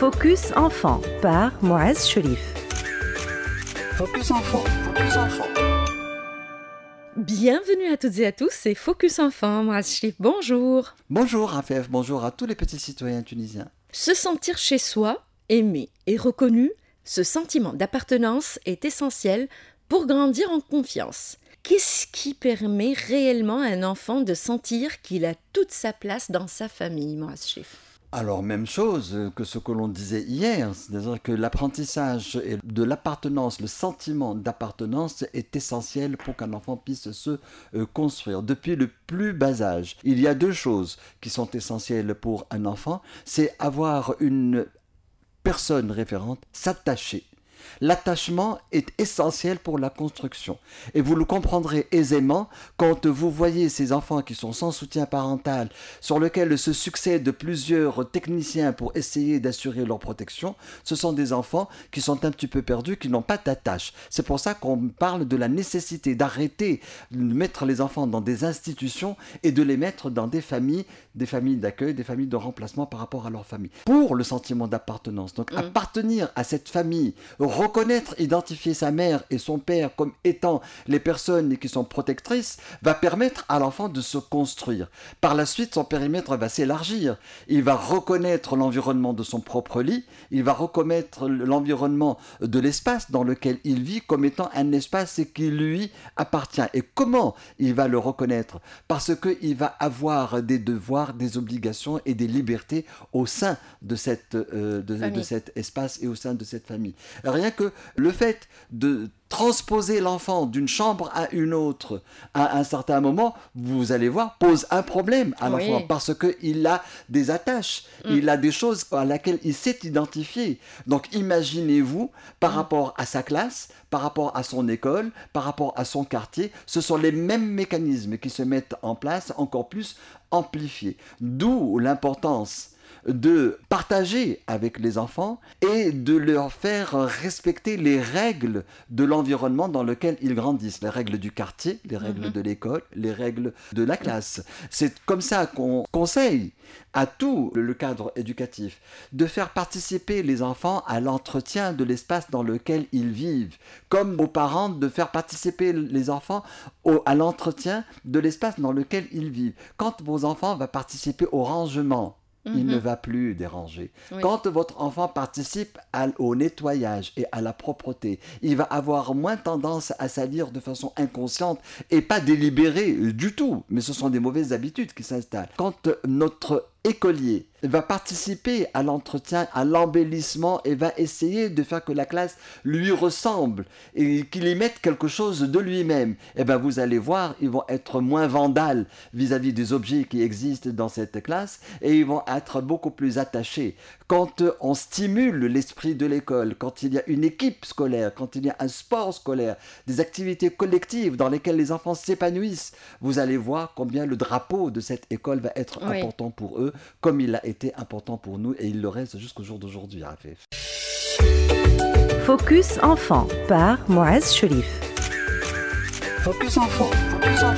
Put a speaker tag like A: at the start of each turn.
A: Focus Enfant par Mouaz Cherif.
B: Focus Enfant, Focus Enfant.
A: Bienvenue à toutes et à tous, c'est Focus Enfant. Mouaz Cherif, bonjour.
B: Bonjour Rafef, bonjour à tous les petits citoyens tunisiens.
A: Se sentir chez soi, aimé et reconnu, ce sentiment d'appartenance est essentiel pour grandir en confiance. Qu'est-ce qui permet réellement à un enfant de sentir qu'il a toute sa place dans sa famille, Mouaz Cherif?
B: Alors, même chose que ce que l'on disait hier, c'est-à-dire que l'apprentissage de l'appartenance, le sentiment d'appartenance est essentiel pour qu'un enfant puisse se construire. Depuis le plus bas âge, il y a deux choses qui sont essentielles pour un enfant, c'est avoir une personne référente, s'attacher. L'attachement est essentiel pour la construction. Et vous le comprendrez aisément quand vous voyez ces enfants qui sont sans soutien parental, sur lesquels se succèdent plusieurs techniciens pour essayer d'assurer leur protection. Ce sont des enfants qui sont un petit peu perdus, qui n'ont pas d'attache. C'est pour ça qu'on parle de la nécessité d'arrêter de mettre les enfants dans des institutions et de les mettre dans des familles d'accueil, des familles de remplacement par rapport à leur famille. Pour le sentiment d'appartenance, donc appartenir à cette famille, reconnaître, identifier sa mère et son père comme étant les personnes qui sont protectrices, va permettre à l'enfant de se construire. Par la suite, son périmètre va s'élargir. Il va reconnaître l'environnement de son propre lit, il va reconnaître l'environnement de l'espace dans lequel il vit comme étant un espace qui lui appartient. Et comment il va le reconnaître? Parce qu'il va avoir des devoirs, des obligations et des libertés au sein de cet espace et au sein de cette famille. Rien que le fait de transposer l'enfant d'une chambre à une autre à un certain moment, vous allez voir, pose un problème à l'enfant parce qu'il a des attaches, il a des choses à laquelle il s'est identifié. Donc imaginez-vous par rapport à sa classe, par rapport à son école, par rapport à son quartier, ce sont les mêmes mécanismes qui se mettent en place, encore plus amplifiés. D'où l'importance de partager avec les enfants et de leur faire respecter les règles de l'environnement dans lequel ils grandissent, les règles du quartier, les règles de l'école, les règles de la classe. C'est comme ça qu'on conseille à tout le cadre éducatif de faire participer les enfants à l'entretien de l'espace dans lequel ils vivent, comme aux parents de faire participer les enfants à l'entretien de l'espace dans lequel ils vivent. Quand vos enfants vont participer au rangement, il ne va plus déranger. Oui. Quand votre enfant participe au nettoyage et à la propreté, il va avoir moins tendance à salir de façon inconsciente et pas délibérée du tout. Mais ce sont des mauvaises habitudes qui s'installent. Quand notre écolier va participer à l'entretien, à l'embellissement et va essayer de faire que la classe lui ressemble et qu'il y mette quelque chose de lui-même, et bien vous allez voir, ils vont être moins vandales vis-à-vis des objets qui existent dans cette classe et ils vont être beaucoup plus attachés. Quand on stimule l'esprit de l'école, quand il y a une équipe scolaire, quand il y a un sport scolaire, des activités collectives dans lesquelles les enfants s'épanouissent, vous allez voir combien le drapeau de cette école va être important pour eux, comme il a été important pour nous et il le reste jusqu'au jour d'aujourd'hui.
A: Focus Enfant par Mouaz Cherif.
B: Focus Enfant.